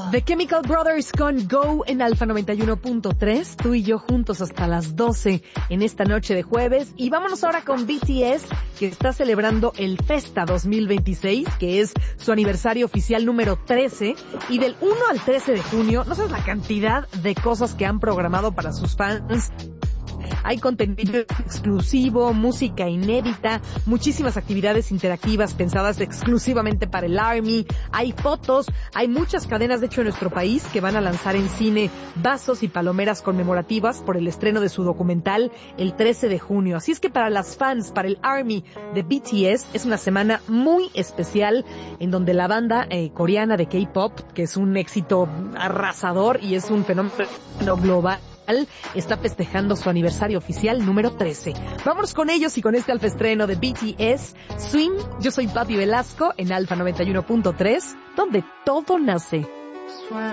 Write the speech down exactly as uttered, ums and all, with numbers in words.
The Chemical Brothers con Go en Alfa noventa y uno punto tres, tú y yo juntos hasta las doce en esta noche de jueves. Y vámonos ahora con B T S, que está celebrando el Festa dos mil veintiséis, que es su aniversario oficial número trece. Y del uno al trece de junio, no sabes la cantidad de cosas que han programado para sus fans. Hay contenido exclusivo, música inédita, muchísimas actividades interactivas pensadas exclusivamente para el ARMY, hay fotos, hay muchas cadenas de hecho en nuestro país que van a lanzar en cine vasos y palomeras conmemorativas por el estreno de su documental el trece de junio. Así es que para las fans, para el ARMY de B T S, es una semana muy especial en donde la banda eh, coreana de K-pop, que es un éxito arrasador y es un fenómeno global, está festejando su aniversario oficial número trece. Vámonos con ellos y con este alfaestreno de B T S, Swim. Yo soy Patti Velasco en Alfa noventa y uno punto tres, donde todo nace.